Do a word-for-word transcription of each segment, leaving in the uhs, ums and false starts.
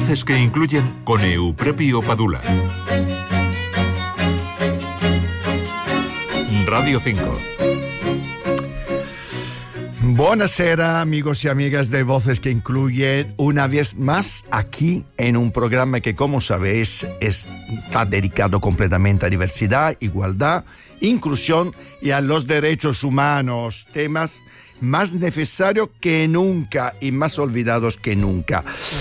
Voces que incluyen con Eupropio Padula. Radio cinco. Buonasera, amigos y amigas de Voces que incluyen, una vez más aquí en un programa que, como sabéis, está dedicado completamente a diversidad, igualdad, inclusión y a los derechos humanos, temas más necesarios que nunca y más olvidados que nunca.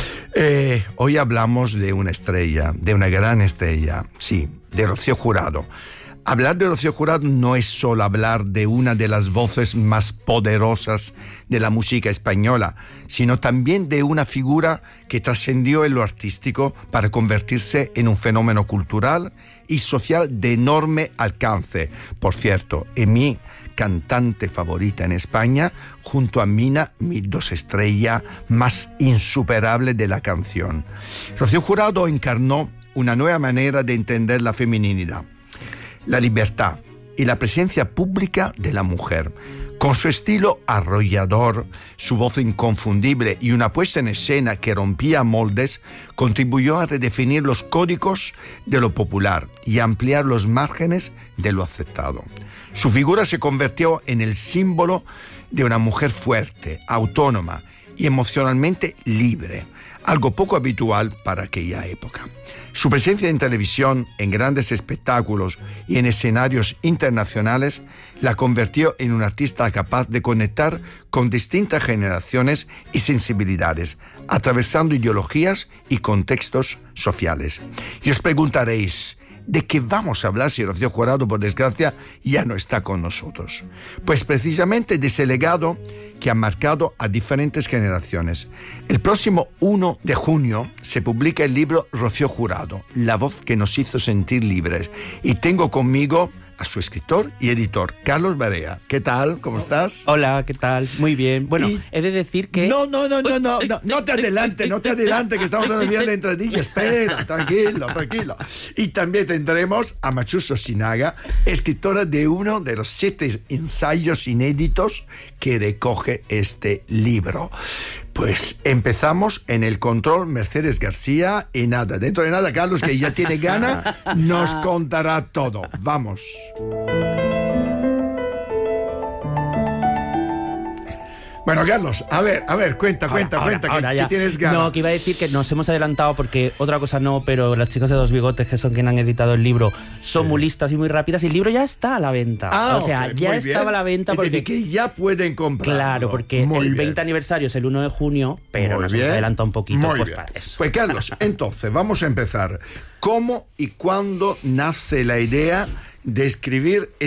Eh, hoy hablamos de una estrella, de una gran estrella, sí, de Rocío Jurado. Hablar de Rocío Jurado no es solo hablar de una de las voces más poderosas de la música española, sino también de una figura que trascendió en lo artístico para convertirse en un fenómeno cultural y social de enorme alcance. Por cierto, es mi cantante favorita en España, junto a Mina, mis dos estrellas más insuperables de la canción. Rocío Jurado encarnó una nueva manera de entender la feminidad, la libertad y la presencia pública de la mujer. Con su estilo arrollador, su voz inconfundible y una puesta en escena que rompía moldes, contribuyó a redefinir los códigos de lo popular y a ampliar los márgenes de lo aceptado. Su figura se convirtió en el símbolo de una mujer fuerte, autónoma y emocionalmente libre, algo poco habitual para aquella época. Su presencia en televisión, en grandes espectáculos y en escenarios internacionales la convirtió en un artista capaz de conectar con distintas generaciones y sensibilidades, atravesando ideologías y contextos sociales. Y os preguntaréis, ¿de qué vamos a hablar si Rocío Jurado, por desgracia, ya no está con nosotros? Pues precisamente de ese legado que ha marcado a diferentes generaciones. El próximo primero de junio se publica el libro Rocío Jurado, la voz que nos hizo sentir libres. Y tengo conmigo a su escritor y editor, Carlos Barea. ¿Qué tal? ¿Cómo estás? Hola, ¿qué tal? Muy bien. Bueno, y... he de decir que... No, no, no, no, no, no, no te adelante, no te adelante, que estamos todavía en la entradilla. Espera, tranquilo, tranquilo. Y también tendremos a Machuso Sinaga, escritora de uno de los siete ensayos inéditos que recoge este libro. Pues empezamos en el control Mercedes García y nada, dentro de nada Carlos, que ya tiene gana, nos contará todo. Vamos. Bueno, Carlos, a ver, a ver, cuenta, cuenta, ahora, cuenta, ahora, que, que tienes ganas. No, que iba a decir que nos hemos adelantado porque otra cosa no, pero las chicas de Dos Bigotes, que son quienes han editado el libro, son sí. muy listas y muy rápidas y el libro ya está a la venta. Ah, o sea, okay, ya estaba a la venta porque... Es decir, que ya pueden comprarlo. Claro, porque muy el veinte bien. aniversario es el primero de junio, pero muy nos bien. hemos adelantado un poquito. Muy pues, bien. para eso. Pues Carlos, entonces, vamos a empezar. ¿Cómo y cuándo nace la idea de escribir